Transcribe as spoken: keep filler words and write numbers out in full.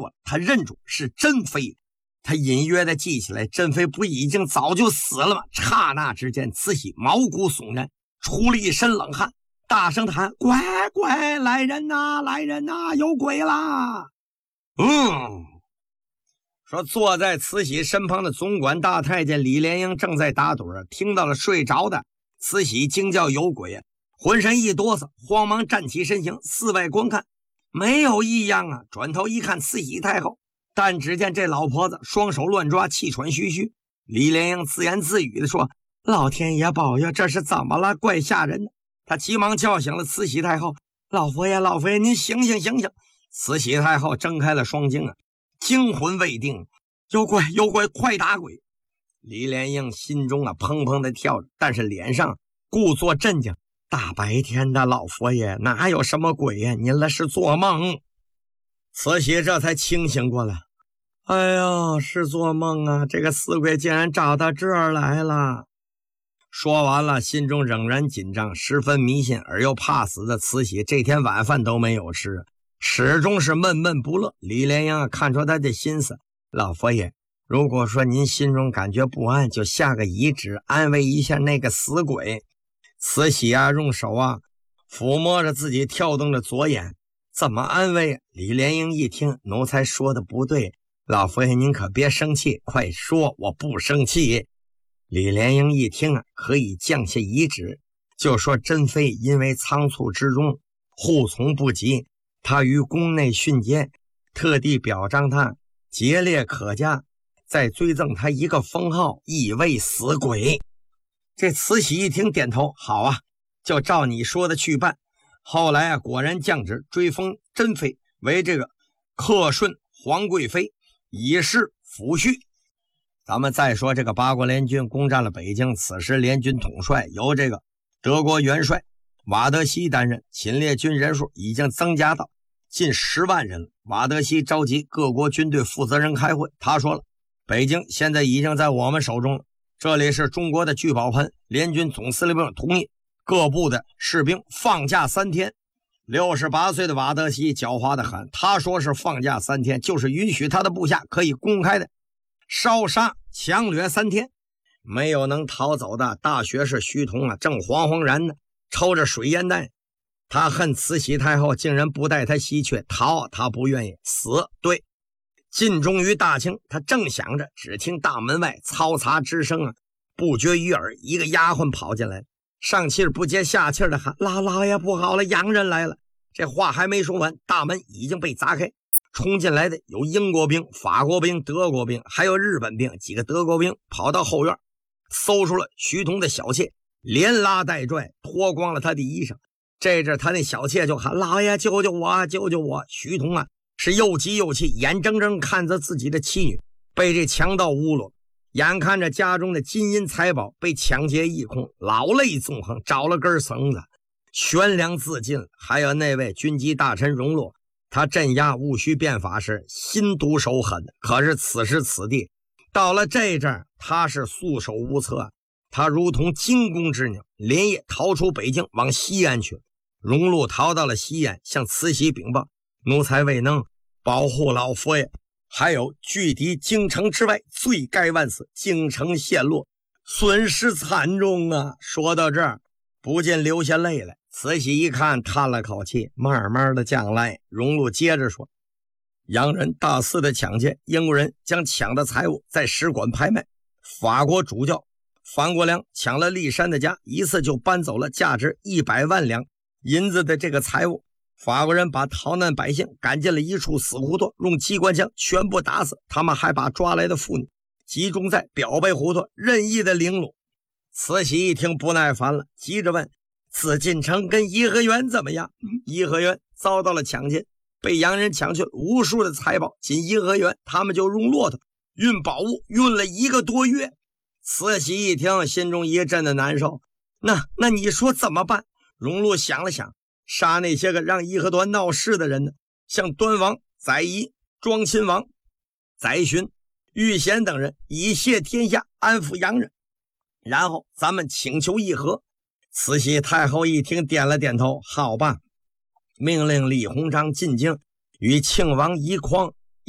过，他认出是珍妃。他隐约的记起来，珍妃不已经早就死了吗？刹那之间，慈禧毛骨悚然，出了一身冷汗，大声的喊：乖乖，来人呐，来人呐，有鬼啦！嗯，说坐在慈禧身旁的总管大太监李莲英正在打盹，听到了睡着的慈禧惊叫有鬼，浑身一哆嗦，慌忙站起身形，四外观看，没有异样啊。转头一看慈禧太后，但只见这老婆子双手乱抓，气喘吁吁。李莲英自言自语地说：老天爷保佑，这是怎么了？怪吓人的。他急忙叫醒了慈禧太后：老佛爷，老佛爷，您醒醒醒醒！慈禧太后睁开了双睛啊，惊魂未定，有鬼有鬼，快打鬼！李莲英心中啊砰砰的跳着，但是脸上故作镇静。大白天的，老佛爷哪有什么鬼呀？您那是做梦。慈禧这才清醒过来，哎呦，是做梦啊！这个死鬼竟然找到这儿来了。说完了，心中仍然紧张，十分迷信而又怕死的慈禧这天晚饭都没有吃，始终是闷闷不乐。李莲英看出他的心思，老佛爷，如果说您心中感觉不安，就下个遗旨安慰一下那个死鬼。慈禧啊，用手啊抚摸着自己跳动的左眼，怎么安慰？李莲英一听，奴才说的不对，老佛爷您可别生气，快说，我不生气。李莲英一听啊，可以降下遗旨，就说珍妃因为仓促之中护从不及，他于宫内训诫，特地表彰他节烈可嘉，再追赠他一个封号，以为死鬼。这慈禧一听点头，好啊，就照你说的去办。后来啊，果然降旨追封珍妃为这个克顺皇贵妃，以示抚恤。咱们再说这个八国联军攻占了北京，此时联军统帅由这个德国元帅瓦德西担任，侵略军人数已经增加到近十万人了。瓦德西召集各国军队负责人开会，他说了，北京现在已经在我们手中了，这里是中国的聚宝盆，联军总司令部同意各部的士兵放假三天。六十八岁的瓦德西狡猾的很，他说是放假三天，就是允许他的部下可以公开的烧杀抢掠三天。没有能逃走的大学士徐同啊，正惶惶然的抽着水烟袋。他恨慈禧太后竟然不带他西去，逃他不愿意，死对。尽忠于大清，他正想着，只听大门外嘈杂之声啊，不绝于耳。一个丫鬟跑进来，上气不接下气的喊：老老爷不好了，洋人来了！这话还没说完，大门已经被砸开，冲进来的有英国兵、法国兵、德国兵，还有日本兵。几个德国兵跑到后院，搜出了徐同的小妾，连拉带拽脱光了他的衣裳。这阵他那小妾就喊：老爷救救我，救救我！徐同啊是又急又气，眼睁睁看着自己的妻女被这强盗侮辱，眼看着家中的金银财宝被抢劫一空，老泪纵横，找了根绳子悬梁自尽。还有那位军机大臣荣禄，他镇压戊戌变法时心毒手狠，可是此时此地到了这阵，他是束手无策，他如同惊弓之鸟，连夜逃出北京，往西安去了。荣禄逃到了西安，向慈禧禀报，奴才未能保护老佛爷，还有拒敌京城之外，罪该万死，京城陷落，损失惨重啊！说到这儿，不禁流下泪来。慈禧一看，叹了口气，慢慢的将来。荣禄接着说，洋人大肆的抢劫，英国人将抢的财物在使馆拍卖，法国主教樊国良抢了骊山的家，一次就搬走了价值一百万两银子的这个财物。法国人把逃难百姓赶进了一处死胡同，用机关枪全部打死，他们还把抓来的妇女集中在表背胡同任意的凌辱。慈禧一听不耐烦了，急着问，紫禁城跟颐和园怎么样？颐和园遭到了抢劫，被洋人抢去了无数的财宝，仅颐和园他们就用骆驼运宝物运了一个多月。慈禧一听，心中一阵的难受，那那你说怎么办？荣禄想了想，杀那些个让义和团闹事的人呢，像端王、载仪、庄亲王、载洵、玉贤等人，以谢天下，安抚洋人，然后咱们请求议和。慈禧太后一听，点了点头，好吧，命令李鸿章进京与庆王奕匡